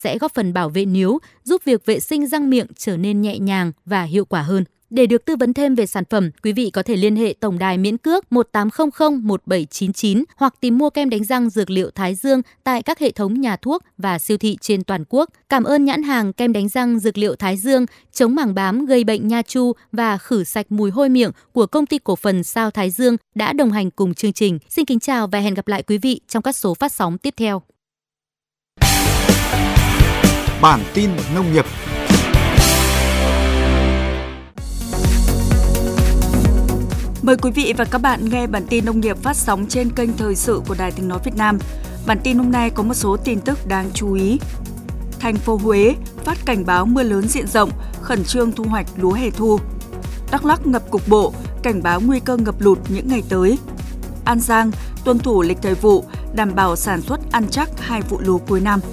sẽ góp phần bảo vệ níu, giúp việc vệ sinh răng miệng trở nên nhẹ nhàng và hiệu quả hơn. Để được tư vấn thêm về sản phẩm, quý vị có thể liên hệ tổng đài miễn cước 1800 1799 hoặc tìm mua kem đánh răng dược liệu Thái Dương tại các hệ thống nhà thuốc và siêu thị trên toàn quốc. Cảm ơn nhãn hàng kem đánh răng dược liệu Thái Dương, chống mảng bám gây bệnh nha chu và khử sạch mùi hôi miệng của công ty cổ phần Sao Thái Dương đã đồng hành cùng chương trình. Xin kính chào và hẹn gặp lại quý vị trong các số phát sóng tiếp theo. Bản tin nông nghiệp. Mời quý vị và các bạn nghe bản tin nông nghiệp phát sóng trên kênh Thời sự của Đài Tiếng nói Việt Nam. Bản tin hôm nay có một số tin tức đáng chú ý. Thành phố Huế phát cảnh báo mưa lớn diện rộng, khẩn trương thu hoạch lúa hè thu. Đắk Lắk ngập cục bộ, cảnh báo nguy cơ ngập lụt những ngày tới. An Giang tuân thủ lịch thời vụ, đảm bảo sản xuất ăn chắc 2 vụ lúa cuối năm.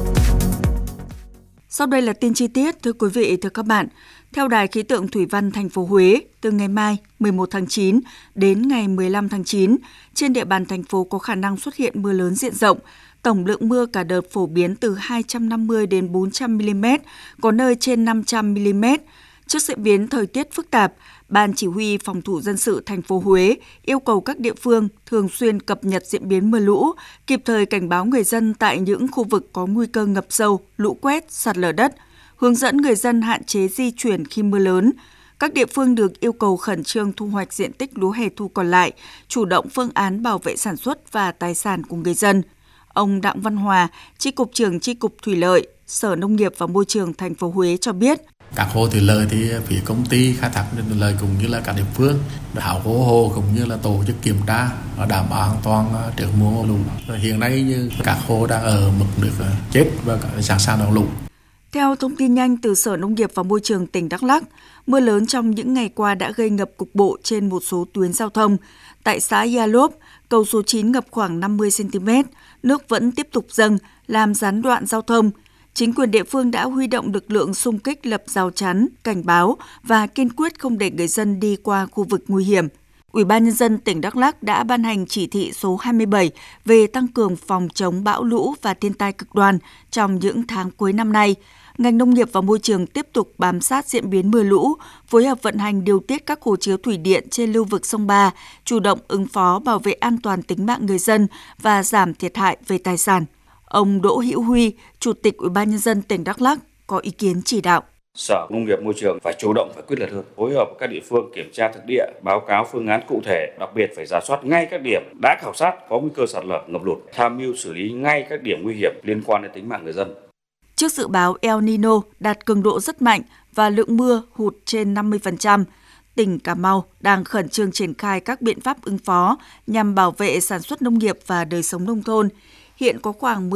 Sau đây là tin chi tiết, thưa quý vị, thưa các bạn. Theo Đài khí tượng thủy văn thành phố Huế, từ ngày mai 11 tháng 9 đến ngày 15 tháng 9, trên địa bàn thành phố có khả năng xuất hiện mưa lớn diện rộng. Tổng lượng mưa cả đợt phổ biến từ 250 đến 400 mm, có nơi trên 500 mm. Trước diễn biến thời tiết phức tạp, Ban Chỉ huy Phòng thủ dân sự thành phố Huế yêu cầu các địa phương thường xuyên cập nhật diễn biến mưa lũ, kịp thời cảnh báo người dân tại những khu vực có nguy cơ ngập sâu, lũ quét, sạt lở đất, hướng dẫn người dân hạn chế di chuyển khi mưa lớn. Các địa phương được yêu cầu khẩn trương thu hoạch diện tích lúa hè thu còn lại, chủ động phương án bảo vệ sản xuất và tài sản của người dân. Ông Đặng Văn Hòa, Chi cục trưởng Chi cục Thủy lợi, Sở Nông nghiệp và Môi trường thành phố Huế cho biết. Các hồ thủy lợi thì phía công ty khai thác thủy lợi cũng như là các địa phương tháo gỡ hồ cũng như là tổ chức kiểm tra và đảm bảo an toàn trước mùa lũ. Hiện nay như các hồ đang ở mực nước chết và sẵn sàng đón lũ. Theo thông tin nhanh từ Sở Nông nghiệp và Môi trường tỉnh Đắk Lắk, mưa lớn trong những ngày qua đã gây ngập cục bộ trên một số tuyến giao thông. Tại xã Ia Lốp, cầu số 9 ngập khoảng 50 cm, nước vẫn tiếp tục dâng, làm gián đoạn giao thông. Chính quyền địa phương đã huy động lực lượng xung kích lập rào chắn, cảnh báo và kiên quyết không để người dân đi qua khu vực nguy hiểm. Ủy ban Nhân dân tỉnh Đắk Lắk đã ban hành chỉ thị số 27 về tăng cường phòng chống bão lũ và thiên tai cực đoan trong những tháng cuối năm nay. Ngành nông nghiệp và môi trường tiếp tục bám sát diễn biến mưa lũ, phối hợp vận hành điều tiết các hồ chứa thủy điện trên lưu vực sông Ba, chủ động ứng phó bảo vệ an toàn tính mạng người dân và giảm thiệt hại về tài sản. Ông Đỗ Hữu Huy, Chủ tịch Ủy ban Nhân dân tỉnh Đắk Lắk có ý kiến chỉ đạo. Sở Nông nghiệp Môi trường phải chủ động, phải quyết liệt hơn, phối hợp với các địa phương kiểm tra thực địa, báo cáo phương án cụ thể, đặc biệt phải rà soát ngay các điểm đã khảo sát có nguy cơ sạt lở, ngập lụt, tham mưu xử lý ngay các điểm nguy hiểm liên quan đến tính mạng người dân. Trước dự báo El Nino đạt cường độ rất mạnh và lượng mưa hụt trên 50%, tỉnh Cà Mau đang khẩn trương triển khai các biện pháp ứng phó nhằm bảo vệ sản xuất nông nghiệp và đời sống nông thôn. Hiện có khoảng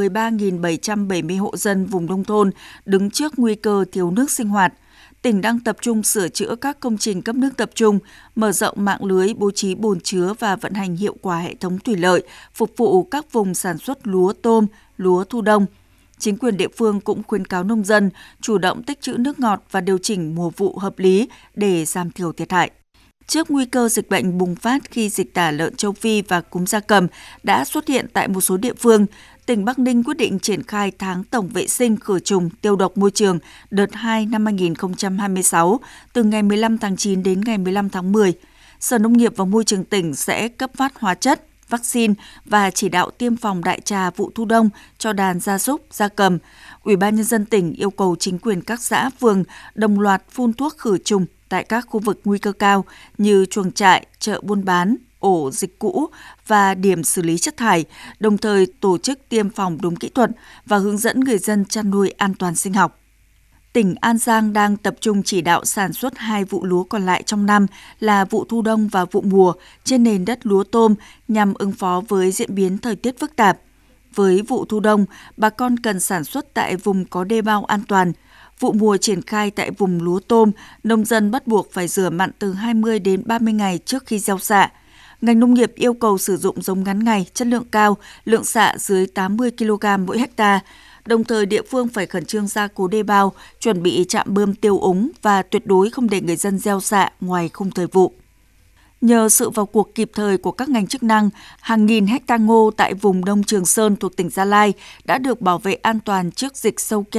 13.770 hộ dân vùng nông thôn đứng trước nguy cơ thiếu nước sinh hoạt. Tỉnh đang tập trung sửa chữa các công trình cấp nước tập trung, mở rộng mạng lưới, bố trí bồn chứa và vận hành hiệu quả hệ thống thủy lợi, phục vụ các vùng sản xuất lúa tôm, lúa thu đông. Chính quyền địa phương cũng khuyến cáo nông dân chủ động tích trữ nước ngọt và điều chỉnh mùa vụ hợp lý để giảm thiểu thiệt hại. Trước nguy cơ dịch bệnh bùng phát khi dịch tả lợn châu Phi và cúm gia cầm đã xuất hiện tại một số địa phương, tỉnh Bắc Ninh quyết định triển khai tháng tổng vệ sinh khử trùng tiêu độc môi trường đợt 2 năm 2026 từ ngày 15 tháng 9 đến ngày 15 tháng 10. Sở Nông nghiệp và Môi trường tỉnh sẽ cấp phát hóa chất, vaccine và chỉ đạo tiêm phòng đại trà vụ thu đông cho đàn gia súc, gia cầm. Ủy ban Nhân dân tỉnh yêu cầu chính quyền các xã, phường đồng loạt phun thuốc khử trùng tại các khu vực nguy cơ cao như chuồng trại, chợ buôn bán, ổ dịch cũ và điểm xử lý chất thải, đồng thời tổ chức tiêm phòng đúng kỹ thuật và hướng dẫn người dân chăn nuôi an toàn sinh học. Tỉnh An Giang đang tập trung chỉ đạo sản xuất 2 vụ lúa còn lại trong năm là vụ thu đông và vụ mùa trên nền đất lúa tôm nhằm ứng phó với diễn biến thời tiết phức tạp. Với vụ thu đông, bà con cần sản xuất tại vùng có đê bao an toàn. Vụ mùa triển khai tại vùng lúa tôm, nông dân bắt buộc phải rửa mặn từ 20 đến 30 ngày trước khi gieo xạ. Ngành nông nghiệp yêu cầu sử dụng giống ngắn ngày, chất lượng cao, lượng xạ dưới 80 kg mỗi hectare. Đồng thời địa phương phải khẩn trương gia cố đê bao, chuẩn bị trạm bơm tiêu úng và tuyệt đối không để người dân gieo xạ ngoài khung thời vụ. Nhờ sự vào cuộc kịp thời của các ngành chức năng, hàng nghìn hecta ngô tại vùng Đông Trường Sơn thuộc tỉnh Gia Lai đã được bảo vệ an toàn trước dịch sâu keo